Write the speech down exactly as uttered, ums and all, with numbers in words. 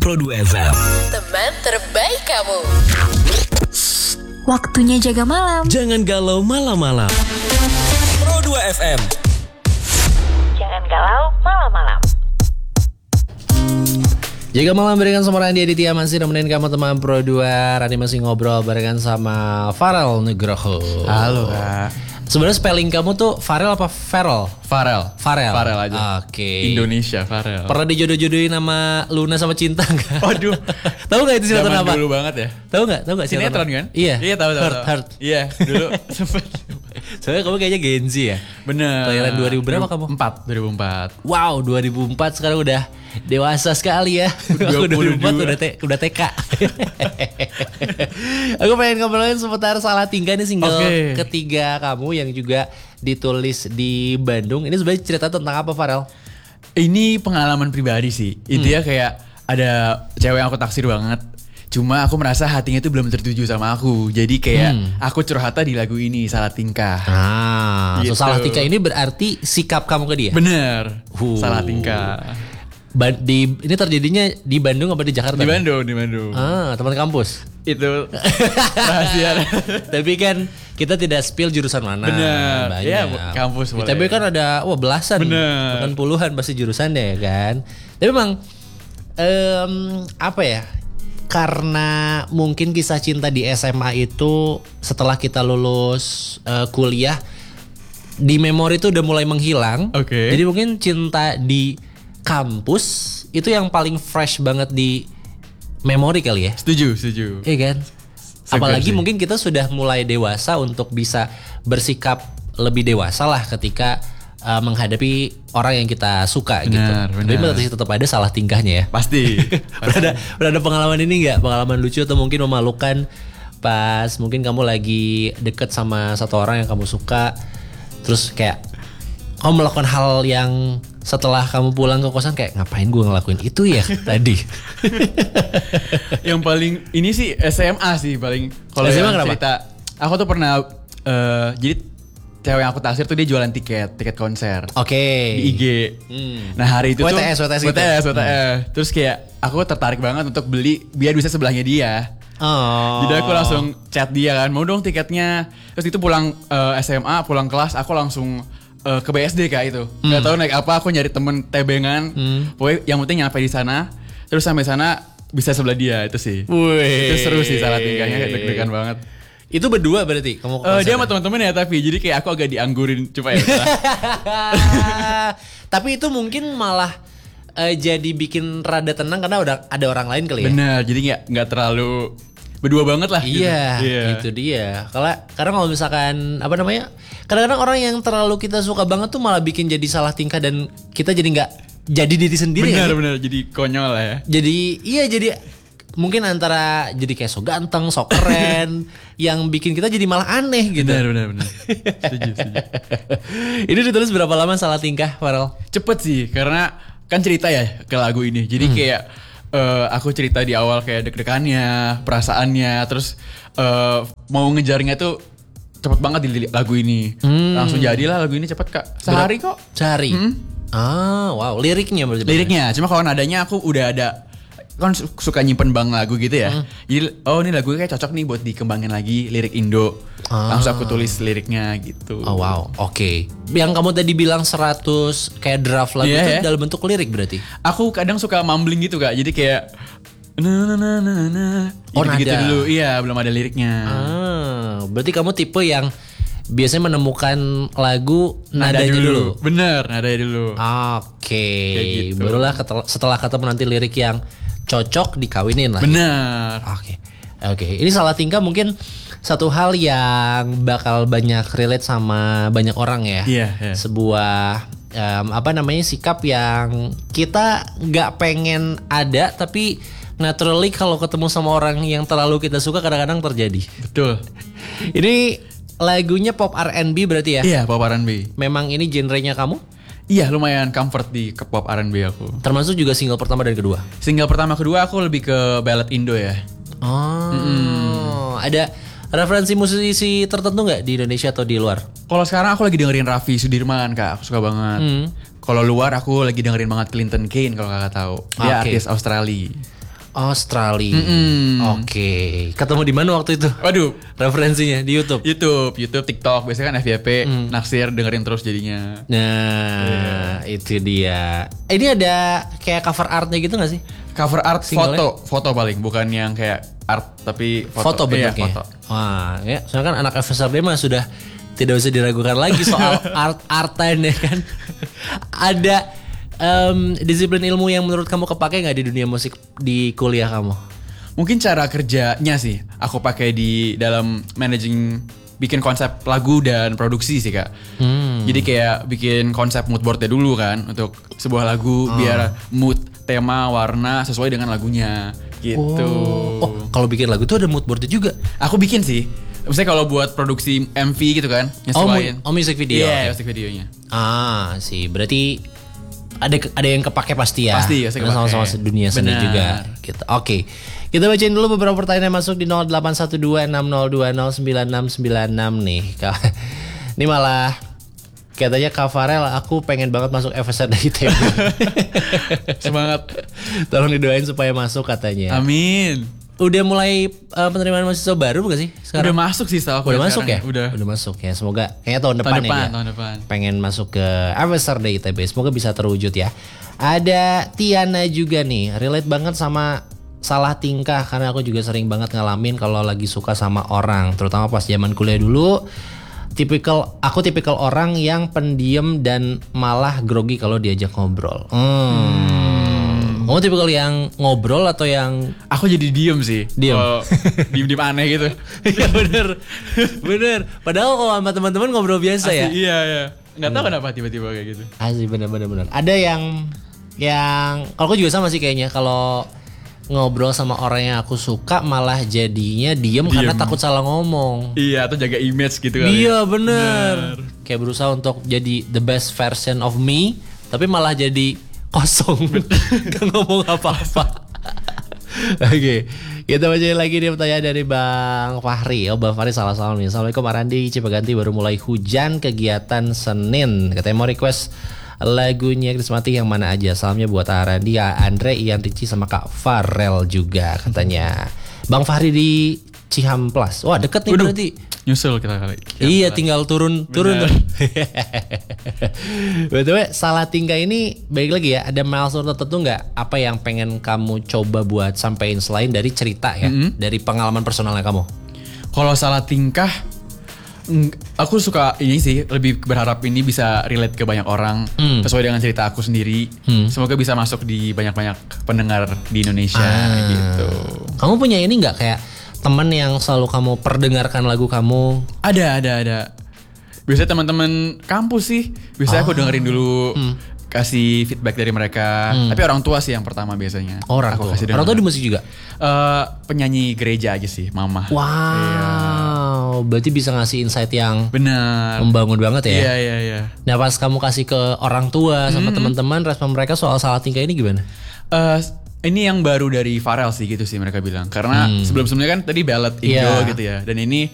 Pro dua F M. Teman terbaik kamu. Waktunya jaga malam. Jangan galau malam-malam. Pro dua F M. Jangan galau malam-malam. Jaga malam barengan sama Randy Aditya, masih nemenin kamu teman Pro dua. Randy masih ngobrol barengan sama Farel Nugroho. Halo Kak. Sebenarnya spelling kamu tuh Farel apa Farel? Farel. Farel. Farel aja. Oke. Indonesia Farel. Pernah dijodoh-jodohin sama Luna sama Cinta nggak? Waduh. Tahu nggak itu sinetron Zaman apa? dulu banget ya. Tahu nggak? Tahu nggak Sinetron kan? Iya. Iya tahu tahu. Heart, tahu. Heart. Iya dulu sempet. Soalnya kamu kayaknya Gen Z ya? Bener. Kelahiran dua ribu berapa kamu? empat dua ribu empat. Wow, dua ribu empat sekarang udah dewasa sekali ya. Aku dua ribu empat udah, te- udah T K. Aku pengen ngobrolin seputar Salah Tingkah nih, single Oke. ketiga kamu yang juga ditulis di Bandung. Ini sebenarnya cerita tentang apa, Farel? Ini pengalaman pribadi sih. Intinya kayak ada cewek yang aku taksir banget. Cuma aku merasa hatinya tuh belum tertuju sama aku. Jadi kayak Hmm. aku curhatnya di lagu ini, Salah Tingkah. Ah, so Gitu. Salah Tingkah ini berarti sikap kamu ke dia? Bener. Huh. Salah Tingkah. Ba- di, ini terjadinya di Bandung apa di Jakarta? Di Bandung, di Bandung. Ah, teman kampus. Itu rahasia. Tapi kan kita tidak spill jurusan mana. Bener. Banyak. Iya, kampus boleh. Tapi kan ada wah belasan, Bener. bahkan puluhan pasti jurusannya ya kan. Tapi memang em, apa ya? Karena mungkin kisah cinta di S M A itu setelah kita lulus eh, kuliah di memori itu udah mulai menghilang. Oke. Jadi mungkin cinta di kampus itu yang paling fresh banget di memori kali ya. Setuju, setuju. Iya kan? Segar Apalagi sih. mungkin kita sudah mulai dewasa untuk bisa bersikap lebih dewasa lah ketika uh, menghadapi orang yang kita suka gitu. Benar, Tapi benar. masih tetap ada salah tingkahnya ya. Pasti. Pernah ada, pernah ada pengalaman ini nggak? Pengalaman lucu atau mungkin memalukan pas mungkin kamu lagi deket sama satu orang yang kamu suka, terus kayak kamu melakukan hal yang setelah kamu pulang ke kosan kayak ngapain gue ngelakuin itu ya tadi. Yang paling ini sih S M A sih paling. Kalau S M A yang kenapa? cerita, aku tuh pernah eh, jadi cewek yang aku taksir tuh dia jualan tiket, tiket konser Oke. di I G. Hmm. Nah hari itu W T S, tuh W T S gitu. W T S, W T S. Terus kayak aku tertarik banget untuk beli biar bisa sebelahnya dia. Oh. Jadi aku langsung chat dia kan, mau dong tiketnya. Terus itu pulang eh, S M A, pulang kelas, aku langsung eh, ke B S D Kak itu. Gak tahu naik apa, aku nyari temen tebengan. Pokoknya yang penting nyampe di sana. Terus sampai sana bisa sebelah dia itu sih. Wih. Itu seru sih Salah Tingkahnya, deg-degan banget. Itu berdua berarti kamu ke Eh, dia konser? sama teman-teman ya tapi jadi kayak aku agak dianggurin coba ya. Tapi itu mungkin malah eh, jadi bikin rada tenang karena udah ada orang lain kali ya. Bener, jadi nggak nggak terlalu berdua banget lah. Iya, gitu. itu dia. Kalau karena kalau misalkan apa namanya, kadang-kadang orang yang terlalu kita suka banget tuh malah bikin jadi salah tingkah dan kita jadi nggak jadi diri sendiri. Bener ya? bener, jadi konyol lah ya. Jadi iya jadi mungkin antara jadi kayak so ganteng, so keren, yang bikin kita jadi malah aneh gitu. Bener bener bener. Setuju setuju. Ini ditulis berapa lama Salah Tingkah, Farel? Cepet sih karena kan cerita ya ke lagu ini. Jadi kayak eh, aku cerita di awal kayak deg-degannya, perasaannya, terus eh, mau ngejarnya tuh cepet banget di lagu ini. Langsung jadilah lagu ini cepet Kak. Sehari kok. Sehari. Ah, wow, liriknya berarti. Liriknya, cuma kalau nadanya aku udah ada kan su- suka nyimpen bang lagu gitu ya. Jadi oh ini lagu kayak cocok nih buat dikembangin lagi lirik Indo. Langsung aku tulis liriknya gitu. Oh wow, oke. Yang kamu tadi bilang seratus kayak draft lagu Iya, itu ya. dalam bentuk lirik berarti? Aku kadang suka mumbling gitu Kak. Jadi kayak na na na na na. Oh, gitu, nada. dulu. Iya, belum ada liriknya. Ah, berarti kamu tipe yang biasanya menemukan lagu nadanya dulu. Bener, nadanya dulu. Oke, Kayak gitu. barulah ketel- setelah ketemu nanti lirik yang cocok dikawinin lah. Bener. Oke, oke. Ini Salah Tingkah mungkin satu hal yang bakal banyak relate sama banyak orang ya. Iya, iya. Sebuah em, apa namanya sikap yang kita nggak pengen ada tapi naturally kalau ketemu sama orang yang terlalu kita suka kadang-kadang terjadi. Betul. Ini lagunya pop R and B berarti ya? Iya, pop R and B. Memang ini genrenya kamu? Iya, lumayan comfort di ke pop R and B aku. Termasuk juga single pertama dan kedua? Single pertama kedua aku lebih ke ballad Indo ya. Oh, ada referensi musisi tertentu nggak di Indonesia atau di luar? Kalau sekarang aku lagi dengerin Raffi Sudirman Kak, aku suka banget. Hmm. Kalau luar aku lagi dengerin banget Clinton Kane kalau kakak tahu. Dia Oke. artis Australia. Australia. Oke. Ketemu di mana waktu itu? Waduh, Referensinya di YouTube. YouTube, YouTube, TikTok, biasanya kan F Y P, Hmm. naksir dengerin terus jadinya. Nah, itu dia. Ini ada kayak cover artnya gitu gak sih? Cover art Singlenya? foto, foto paling, bukan yang kayak art tapi Foto, foto. Iya, bentuknya. foto. Wah, ya, soalnya kan anak F S R D mah sudah tidak usah diragukan lagi soal art-artan ya kan. Ada em, disiplin ilmu yang menurut kamu kepake nggak di dunia musik di kuliah kamu? Mungkin cara kerjanya sih aku pakai di dalam managing bikin konsep lagu dan produksi sih kak. Hmm. Jadi kayak bikin konsep mood boardnya dulu kan untuk sebuah lagu biar mood, tema, warna sesuai dengan lagunya gitu. Oh, kalau bikin lagu tuh ada mood boardnya juga. Aku bikin sih. Misalnya kalau buat produksi M V gitu kan, Oh, nyesuaiin. mu- oh, music video. Iya, Oke. music videonya. Ah, sih. Berarti ada ada yang kepake pasti ya. Pasti, pasti Karena sama-sama kepake. dunia seni Benar. juga. Gitu. Oke. Kita bacain dulu beberapa pertanyaan yang masuk di nol delapan satu dua enam nol dua nol sembilan enam sembilan enam nih. Ini malah katanya Kak Farel, aku pengen banget masuk F S R dari I T B. Semangat. Tolong didoain supaya masuk katanya. Amin. Udah mulai uh, penerimaan mahasiswa baru bukan sih sekarang? Udah masuk sih setahu aku. Udah masuk ya? sekarang. Udah. Udah masuk ya. Semoga kayaknya tahun depan, Tahun depan, ya. dia. tahun depan. Pengen masuk ke F S R D I T B. Semoga bisa terwujud ya. Ada Tiana juga nih, relate banget sama salah tingkah karena aku juga sering banget ngalamin kalau lagi suka sama orang, terutama pas zaman kuliah dulu. Tipikal aku tipikal orang yang pendiam dan malah grogi kalau diajak ngobrol. Hmm. Kamu tipikal yang ngobrol atau yang Aku jadi diem sih. Diem. Kalau diem-diem aneh gitu. Iya bener, bener. Padahal kalau sama teman-teman ngobrol biasa ya. Asli, iya, iya. Nggak tahu kenapa tiba-tiba kayak gitu. Asli bener-bener bener. Ada yang yang kalau aku juga sama sih kayaknya kalau ngobrol sama orang yang aku suka malah jadinya diem, karena Diem. takut salah ngomong. Iya, atau jaga image gitu kali. Iya bener. Kayak berusaha untuk jadi the best version of me, tapi malah jadi kosong, gak ngomong apa-apa. Oke, kita bacain lagi nih pertanyaan dari Bang Fahri. Oh, Bang Fahri salah-salah nih. Assalamualaikum Arandi, Cipaganti baru mulai hujan, kegiatan Senin. Katanya mau request lagunya Krismati yang mana aja. Salamnya buat Arandi, Andre, Ian, Ricci sama Kak Farel juga katanya. Bang Fahri di Cihamplas. Wah, deket nih Waduh, berarti. nyusul kita kali. Iya, tinggal turun turun. Bener. Betul, salah tingkah ini baik lagi ya. Ada milestone tertentu nggak? Apa yang pengen kamu coba buat sampein selain dari cerita ya, Mm-hmm. dari pengalaman personalnya kamu? Kalau salah tingkah, mm, aku suka ini sih, lebih berharap ini bisa relate ke banyak orang Hmm. sesuai dengan cerita aku sendiri. Hmm. Semoga bisa masuk di banyak-banyak pendengar di Indonesia Ah. gitu. Kamu punya ini nggak kayak temen yang selalu kamu perdengarkan lagu kamu? Ada, ada, ada. Biasanya teman-teman kampus sih. Biasanya aku dengerin dulu, kasih feedback dari mereka. Tapi orang tua sih yang pertama biasanya. Orang aku tua. kasih Orang tua di denger. musik juga. Eh, penyanyi gereja aja sih, mama. Wow, berarti bisa ngasih insight yang Benar. membangun banget ya. Iya, iya, iya. Nah, pas kamu kasih ke orang tua sama teman-teman, respon mereka soal salah tingkah ini gimana? Eh, ini yang baru dari Farel sih gitu sih mereka bilang. Karena sebelum-sebelumnya kan tadi ballad Indo Iya. gitu ya. Dan ini